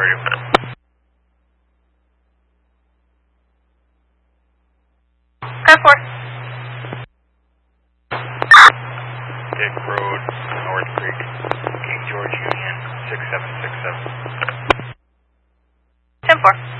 radio. 10-4. Dick Road, North Creek, King George Union, 6767. 10-4.